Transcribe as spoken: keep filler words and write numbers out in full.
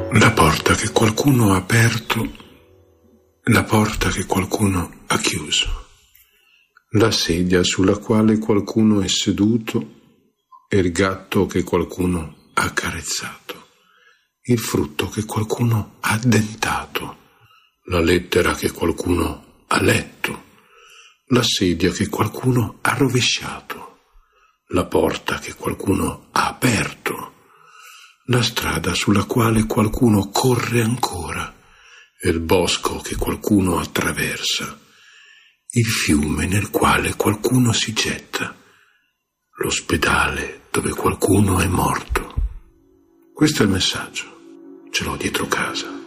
La porta che qualcuno ha aperto, la porta che qualcuno ha chiuso, la sedia sulla quale qualcuno è seduto e il gatto che qualcuno ha accarezzato, il frutto che qualcuno ha addentato, la lettera che qualcuno ha letto, la sedia che qualcuno ha rovesciato, la porta che qualcuno ha aperto, la strada sulla quale qualcuno corre ancora, e il bosco che qualcuno attraversa, il fiume nel quale qualcuno si getta, l'ospedale dove qualcuno è morto. Questo è il messaggio, ce l'ho dietro casa.